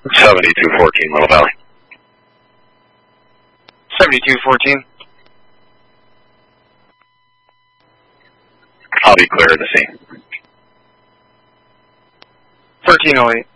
7214 Little Valley. 7214. I'll be clear of the scene. 1308.